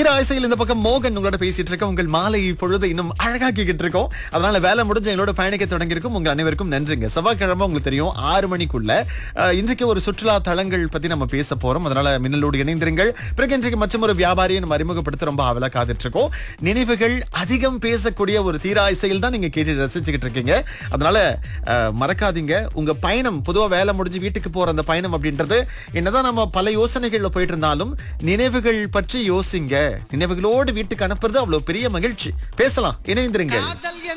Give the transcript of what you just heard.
தீர ஆசையில் இந்த பக்கம் மோகன் உங்களோட பேசிட்டு இருக்க. உங்கள் மாலை பொழுது இன்னும் அழகாக்கிட்டு இருக்கோம். அதனால வேலை முடிஞ்ச எங்களோட பயணிக்க தொடங்கியிருக்கும். உங்கள் அனைவருக்கும் நன்றிங்க. செவ்வாய்க்கிழமை உங்களுக்கு தெரியும் 6 மணிக்குள்ள இன்றைக்கு ஒரு சுற்றுலா தலங்கள் பத்தி நம்ம பேச போறோம். அதனால மின்னலோடு இணைந்திருங்கள். பிறகு இன்றைக்கு மற்றொரு வியாபாரியை நம்ம அறிமுகப்படுத்த ரொம்ப ஆவலா காத்துட்டு இருக்கோம். நினைவுகள் அதிகம் பேசக்கூடிய ஒரு தீர ஆசையில் தான் நீங்க கேட்டு ரசிச்சுக்கிட்டு இருக்கீங்க. அதனால மறக்காதீங்க, உங்க பயணம் பொதுவா வேலை முடிஞ்சு வீட்டுக்கு போற அந்த பயணம் அப்படின்றது என்னதான் நம்ம பல யோசனைகள்ல போயிட்டு இருந்தாலும் நினைவுகள் பற்றி யோசிங்க. நினைவுகளோடு வீட்டுக்கு அனுப்புறது அவ்வளவு பெரிய மகிழ்ச்சி. பேசலாம், இணைந்திருங்கள்.